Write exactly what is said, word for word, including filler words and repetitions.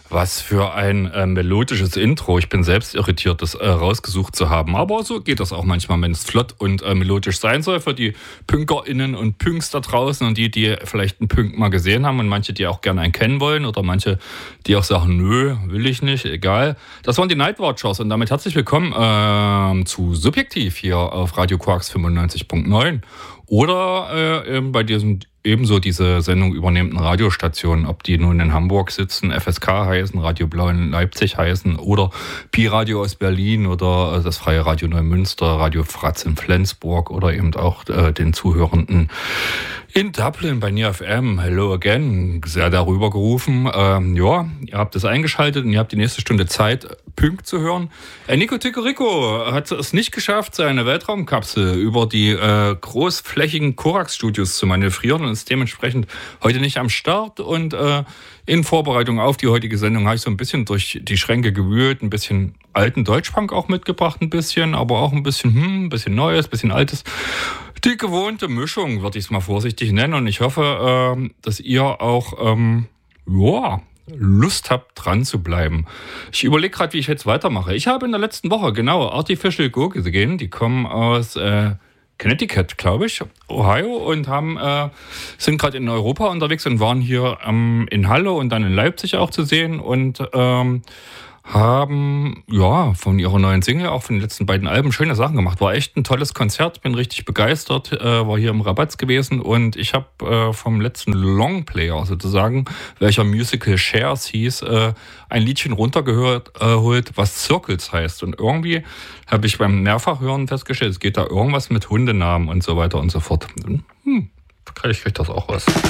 Was für ein äh, melodisches Intro. Ich bin selbst irritiert, das äh, rausgesucht zu haben. Aber so geht das auch manchmal, wenn es flott und äh, melodisch sein soll für die PünkerInnen und Pünks da draußen und die, die vielleicht einen Pünk mal gesehen haben und manche, die auch gerne einen kennen wollen oder manche, die auch sagen, nö, will ich nicht, egal. Das waren die Nightwatchers und damit herzlich willkommen äh, zu Subjektiv hier auf Radio Quarks fünfundneunzig Komma neun oder äh, eben bei diesem ebenso diese Sendung übernehmenden Radiostationen, ob die nun in Hamburg sitzen, F S K heißen, Radio Blau in Leipzig heißen oder Pi-Radio aus Berlin oder das Freie Radio Neumünster, Radio Fratz in Flensburg oder eben auch äh, den Zuhörenden in Dublin bei N I F M. Hello again, sehr darüber gerufen. Ähm, ja, ihr habt es eingeschaltet und ihr habt die nächste Stunde Zeit, Pünk zu hören. Äh, Nico Ticorico hat es nicht geschafft, seine Weltraumkapsel über die äh, großflächigen Korax-Studios zu manövrieren und ist dementsprechend heute nicht am Start. Und äh, in Vorbereitung auf die heutige Sendung habe ich so ein bisschen durch die Schränke gewühlt, ein bisschen alten Deutschpunk auch mitgebracht, ein bisschen, aber auch ein bisschen, hm, ein bisschen Neues, ein bisschen Altes. Die gewohnte Mischung, würde ich es mal vorsichtig nennen. Und ich hoffe, äh, dass ihr auch ähm, ja, Lust habt, dran zu bleiben. Ich überlege gerade, wie ich jetzt weitermache. Ich habe in der letzten Woche, genau, Artificial Go gesehen. Die kommen aus äh, Connecticut, glaube ich, Ohio und haben äh, sind gerade in Europa unterwegs und waren hier ähm, in Halle und dann in Leipzig auch zu sehen und ähm, haben, ja, von ihrer neuen Single, auch von den letzten beiden Alben, schöne Sachen gemacht. War echt ein tolles Konzert, bin richtig begeistert, äh, war hier im Rabatz gewesen und ich habe äh, vom letzten Longplayer sozusagen, welcher Musical Shares hieß, äh, ein Liedchen runtergehört, äh, holt, was Circles heißt. Und irgendwie habe ich beim Mehrfachhören festgestellt, es geht da irgendwas mit Hundenamen und so weiter und so fort. Hm, vielleicht kriege ich das auch was.